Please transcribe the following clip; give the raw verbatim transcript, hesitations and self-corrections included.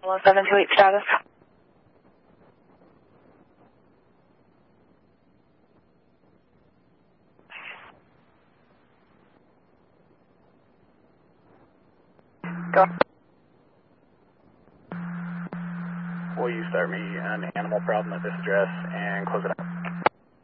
one seven two eight status. Go. Will you start me an animal problem at this address and close it out?